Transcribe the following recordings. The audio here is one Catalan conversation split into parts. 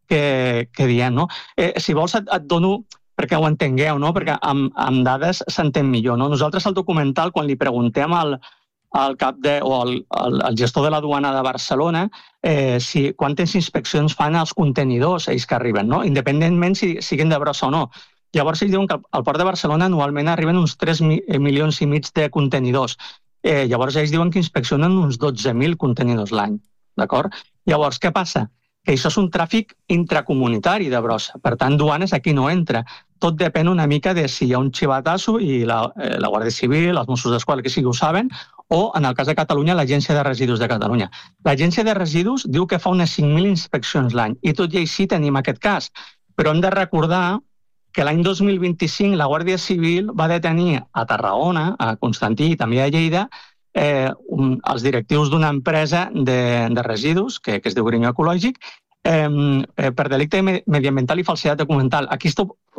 que diem, no? Si vols et dono, perquè ho entengueu, no? Perquè amb dades s'entén millor, no? Nosaltres al documental, quan li preguntem al cap o al gestor de la duana de Barcelona quantes inspeccions fan als contenidors ells que arriben, no? Independentment si siguin de brossa o no. Llavors ells diuen que al Port de Barcelona anualment arriben uns 3 milions i mig de contenidors. Llavors ells diuen que inspeccionen uns 12.000 contenidors l'any, d'acord? Llavors, què passa? Que això és un tràfic intracomunitari de brossa. Per tant, duanes aquí no entra. Tot depèn una mica de si hi ha un xivatasso i la Guàrdia Civil, els Mossos d'Esquadra, que sigui ho saben, o, en el cas de Catalunya, l'Agència de Residus de Catalunya. L'Agència de Residus diu que fa unes 5.000 inspeccions l'any, i tot i així tenim aquest cas. Però hem de recordar que l'any 2025 la Guàrdia Civil va detenir a Tarragona, a Constantí i també a Lleida, els directius d'una empresa de residus, que es diu Grinyó Ecològic, per delicte mediambiental i falsitat documental. Aquí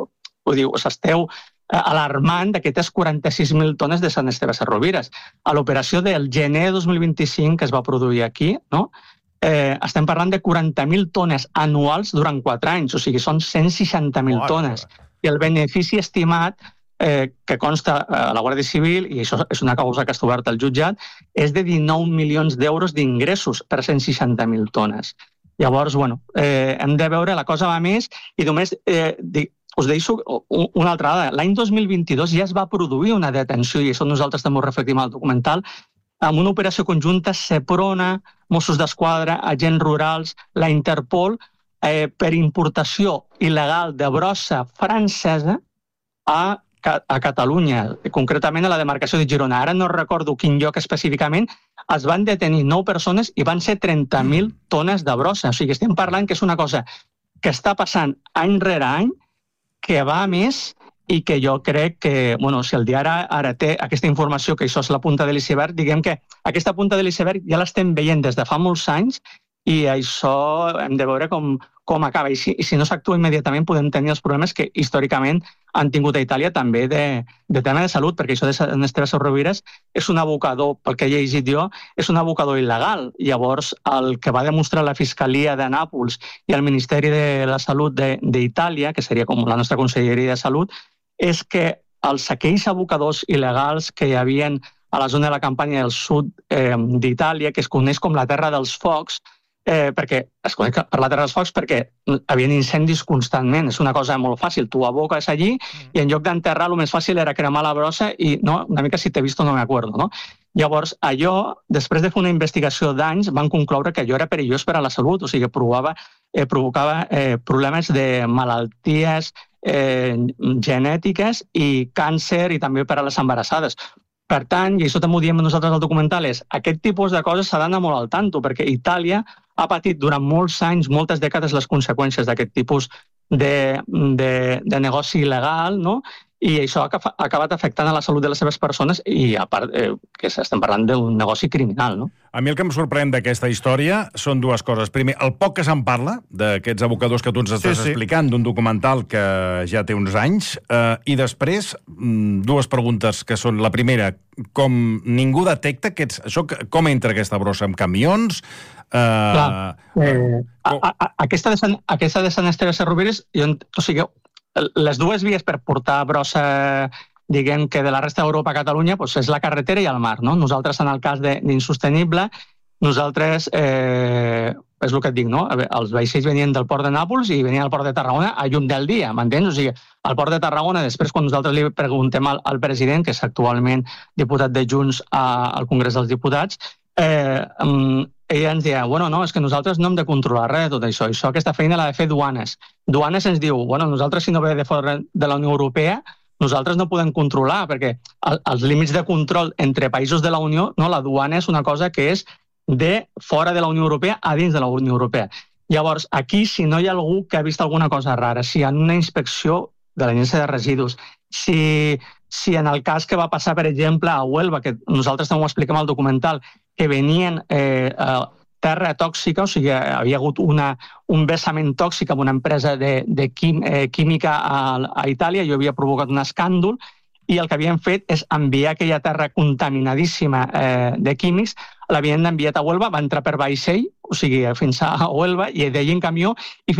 s'esteu alarmant d'aquestes 46.000 tones de Sant Esteve Sesrovires. A l'operació del gener de 2025 que es va produir aquí, estem parlant de 40.000 tones anuals durant 4 anys, o sigui, són 160.000 tones. I el benefici estimat que consta a la Guàrdia Civil, i això és una causa que està oberta al jutjat, és de 19 milions d'euros d'ingressos per 160.000 tones. Llavors, hem de veure, la cosa va més, i només us deixo una altra dada. L'any 2022 ja es va produir una detenció, i això nosaltres també ho reflectim al documental, amb una operació conjunta Seprona, Mossos d'Esquadra, agents rurals, la Interpol, per importació il·legal de brossa francesa a Catalunya, concretament a la demarcació de Girona. Ara no recordo quin lloc específicament. Es van detenir 9 persones i van ser 30.000 tones de brossa. O sigui, estem parlant que és una cosa que està passant any rere any, que va a més, i que jo crec que, si el diari ara té aquesta informació, que això és la punta de l'iceberg, diguem que aquesta punta de l'iceberg ja l'estem veient des de fa molts anys, i això hem de veure com acaba. I si no s'actua immediatament podem tenir els problemes que històricament han tingut a Itàlia també de tema de salut, perquè això de Sant Esteve Sesrovires és un abocador, pel que he llegit jo, és un abocador il·legal. Llavors, el que va demostrar la Fiscalia de Nàpols i el Ministeri de la Salut d'Itàlia, que seria com la nostra Conselleria de Salut, és que aquells abocadors il·legals que hi havia a la zona de la Campània del sud d'Itàlia, que es coneix com la Terra dels Focs, perquè es coneix per la Terra dels Focs perquè hi havia incendis constantment. És una cosa molt fàcil. Tu aboques allí i en lloc d'enterrar, el més fàcil era cremar la brossa i una mica si t'he vist no me acuerdo, no? Llavors, allò, després de fer una investigació d'anys, van concloure que allò era perillós per a la salut, o sigui, provocava problemes de malalties genètiques i càncer i també per a les embarassades. Per tant, i això també ho diem nosaltres al documental, és aquest tipus de coses s'ha d'anar molt al tanto, perquè Itàlia ha patit durant molts anys, moltes dècades, les conseqüències d'aquest tipus de negoci il·legal, no? I això ha acabat afectant a la salut de les seves persones i, a part, que estem parlant d'un negoci criminal, no? A mi el que em sorprèn d'aquesta història són dues coses. Primer, el poc que se'n parla d'aquests abocadors que tu ens estàs explicant, d'un documental que ja té uns anys, i després, dues preguntes que són, la primera, com ningú detecta això, com entra aquesta brossa, amb camions? Aquesta de Sant Esteve Sesrovires, o sigui, les dues vies per portar brossa, diguem que de la resta d'Europa a Catalunya, és la carretera i el mar, no? Nosaltres, en el cas d'insostenible, nosaltres, és el que et dic, no? Els vaixells venien del port de Nàpols i venien al port de Tarragona a llum del dia, m'entens? O sigui, al port de Tarragona, després, quan nosaltres li preguntem al president, que és actualment diputat de Junts al Congrés dels Diputats, ella ens deia, és que nosaltres no hem de controlar res de tot això. Aquesta feina l'ha de fer Duanes. Duanes ens diu, nosaltres si no ve de fora de la Unió Europea, nosaltres no podem controlar, perquè els límits de control entre països de la Unió, la duana és una cosa que és de fora de la Unió Europea a dins de la Unió Europea. Llavors, aquí, si no hi ha algú que ha vist alguna cosa rara, si en una inspecció de l'Agència de Residus, si en el cas que va passar, per exemple, a Huelva, que nosaltres també ho expliquem al documental, que venien terra tòxica, o sigui, havia hagut un vessament tòxic amb una empresa de química a Itàlia, i havia provocat un escàndol, i el que havien fet és enviar aquella terra contaminadíssima de químics, l'havien enviat a Huelva, va entrar per vaixell, o sigui, fins a Huelva, i d'allí en camió, i